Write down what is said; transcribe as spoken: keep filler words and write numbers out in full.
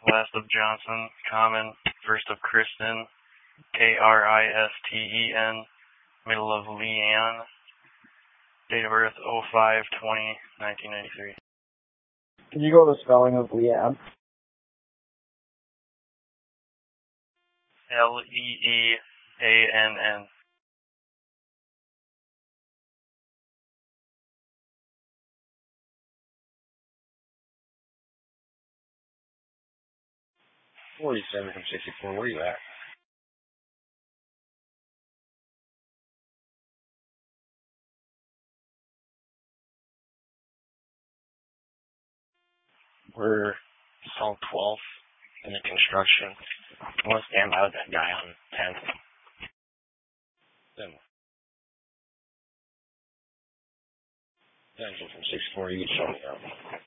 last of Johnson, common, first of Kristen, K R I S T E N, middle of Leanne, date of birth oh five twenty nineteen ninety-three. Can you go over the spelling of Leanne? L E E A N N. forty-seven from sixty-four, where you at? We're Salt twelve in the construction. I want to stand by with that guy on tenth. Then, then from sixty-four, you can show me up.